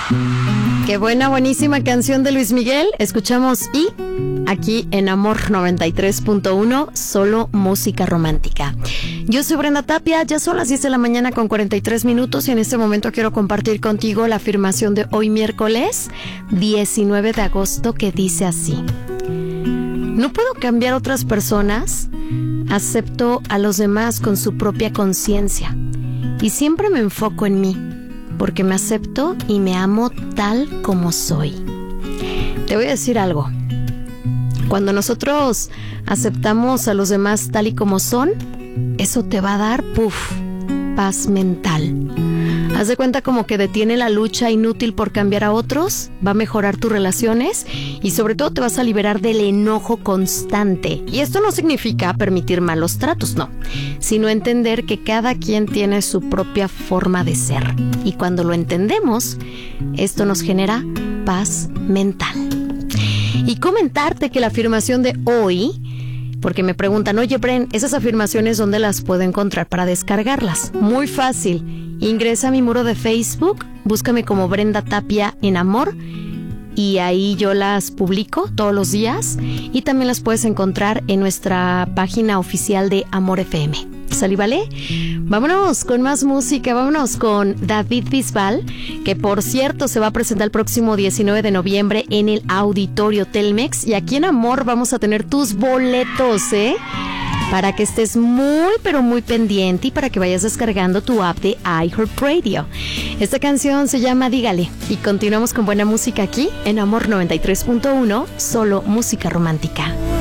Qué buena, buenísima canción de Luis Miguel. Escuchamos Y aquí en Amor 93.1, solo música romántica. Yo soy Brenda Tapia, ya son las 10 de la mañana con 43 minutos y en este momento quiero compartir contigo la afirmación de hoy miércoles 19 de agosto que dice así: no puedo cambiar a otras personas, acepto a los demás con su propia conciencia y siempre me enfoco en mí, porque me acepto y me amo tal como soy. Te voy a decir algo. Cuando nosotros aceptamos a los demás tal y como son, eso te va a dar, paz mental. Haz de cuenta como que detiene la lucha inútil por cambiar a otros, va a mejorar tus relaciones y sobre todo te vas a liberar del enojo constante. Y esto no significa permitir malos tratos, no, sino entender que cada quien tiene su propia forma de ser. Y cuando lo entendemos, esto nos genera paz mental. Y comentarte que la afirmación de hoy, porque me preguntan, oye Bren, esas afirmaciones ¿dónde las puedo encontrar para descargarlas? Muy fácil, ingresa a mi muro de Facebook, búscame como Brenda Tapia en Amor y ahí yo las publico todos los días y también las puedes encontrar en nuestra página oficial de Amor FM. ¿Sale, vale? Vámonos con más música, vámonos con David Bisbal, que por cierto se va a presentar el próximo 19 de noviembre en el Auditorio Telmex y aquí en Amor vamos a tener tus boletos, para que estés muy pero muy pendiente y para que vayas descargando tu app de iHeartRadio. Esta canción se llama Dígale y continuamos con buena música aquí en Amor 93.1, solo música romántica.